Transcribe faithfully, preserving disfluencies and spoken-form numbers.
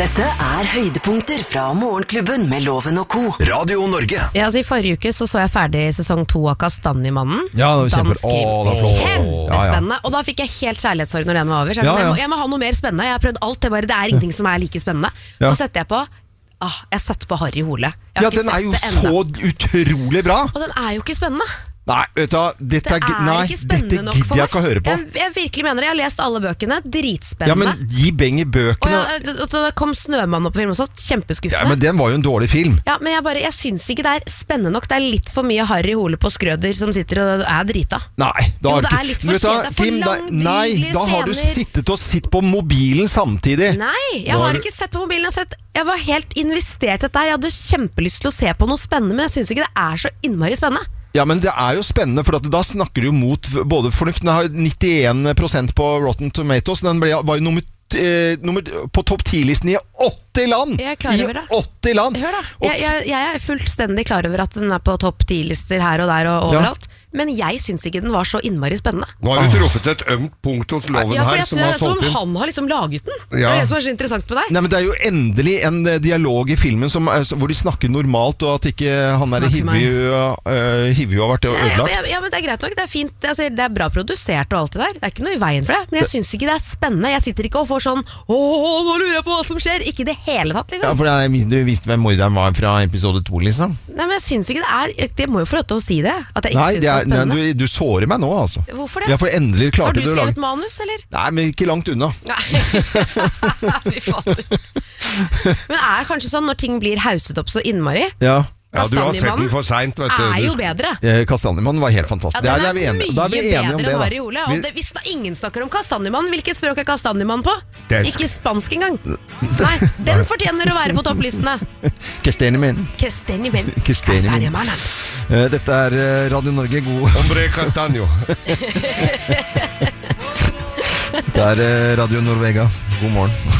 Dette er høydepunkter fra Morgenklubben med Loven og Co. Radio Norge. Ja, altså I forrige uke så, så jeg ferdig sesong to av Kastanjemannen. Ja, det var kjempe... Dansk krim. Åh, det var flott. Kjempespennende. Og da fikk jeg helt kjærlighetssorg når den var over. Så jeg, Ja, ja. jeg, må, jeg må ha noe mer spennende. Jeg har prøvd alt, det, bare, det er ingenting som er like spennende. Ja. Så setter jeg på ah, Jeg setter på Harry Hole. Jeg har Ja, ikke den er sett jo det enda. så utrolig bra. Og den er jo ikke spennende. Nei, vet du hva, dette, Det er, er nei, ikke spennende dette nok for gidder jeg meg. ikke å høre på. Jeg, jeg virkelig mener det. Jeg har lest alle bøkene. Ja, Dritspennende. men gi beng i Og bøkene. ja, det, det kom Snømann opp på film også. Kjempeskuffende. Ja, men den var jo en dårlig film. Ja, men jeg, bare, jeg syns ikke det er spennende nok. Det er litt for mye Harry Hole på Skrøder som sitter og er drita. Nei, da Jo, har det du er ikke- litt for Men vet du hva, kjedelig. Det er for Kim, da- langdrygelige Nei, da har du scener. sittet og sitt på mobilen samtidig. Nei, jeg har ikke sett på mobilen. Jeg, har sett, jeg var helt investert i dette her. Jeg hadde kjempelyst til å se på noe spennende, men jeg syns ikke det er så innmari spennende. Ja, men det er jo spennende, for at da snakker du jo mot både fornuft. Den har nittien prosent på Rotten Tomatoes. Den ble, var jo nummer, eh, nummer på topp ti-listen i åtti land! Jeg er klar over det. I åtti land! Hør da, Og- jeg, jeg, jeg er fullstendig klar over at den er på topp ti-lister her og der og Ja. overalt. Men jeg syns ikke den var så innmari spennende. Nå har du truffet et ømt punkt hos Loven Ja, for her, jeg som tror det har er som solgt om inn. han har liksom laget den. Det Ja. er det som er så interessant med deg. Nei, men det er jo endelig en eh, dialog i filmen som, er- hvor de snakker normalt, og at ikke han der Snakk til meg. Hivju uh, Hivju har vært Ja, ja, ødelagt. ja, ja, men det er greit nok. Det er fint. Altså, det er bra produsert og alt det der. Det er ikke noe i veien for det. Men jeg syns ikke det er spennende. Jeg sitter ikke og får sånn åh, nå lurer jeg på hva som skjer. Ikke i det hele tatt, Ja, liksom. for det er, Du visste hvem morderen var fra episode to, liksom? Nei, men jeg syns ikke det er Det må jo få lov til å si det. At jeg ikke Nei, syns det det er, er nei spennende. du, du sårer meg nå, altså. Hvorfor det? Ja, for endelig Har klarte du du å skrevet lage manus, eller? Nei, men ikke langt unna. Nei. Fy fader. Men er det kanskje sånn når ting blir hauset opp så innmari? Ja. Ja, du har sett den Kastanjemannen for sent, vet du. er jo Du- bedre. Eh, Kastanjemannen var helt fantastisk. Ja, Det den er, er, vi enige. mye Da er vi enige om bedre det, enn da. Harry Hole. Vi- Og det, hvis da ingen snakker om Kastanjemannen, hvilket språk er Kastanjemannen på? Det- Ikke spansk engang. Nei, den fortjener å være på topplistene. Kastanjemann. Kastanjemannen. Kastanjemannen. Kastanjemannen. Eh, Dette er eh, Radio Norge. God Hombre Castaño. Det er eh, Radio Norvega. God morgen.